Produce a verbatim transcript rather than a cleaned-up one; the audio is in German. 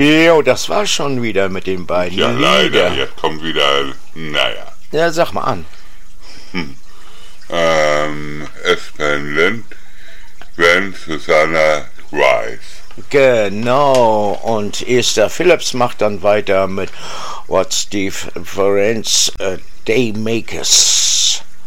Jo, das war schon wieder mit den beiden. Ja, leider, Lieder. jetzt kommt wieder, naja. Ja, sag mal an. Hm. Ähm, Espen Lind, Gwen Susanna Rice. Genau, und Esther Phillips macht dann weiter mit What Steve Forens uh, Daymakers.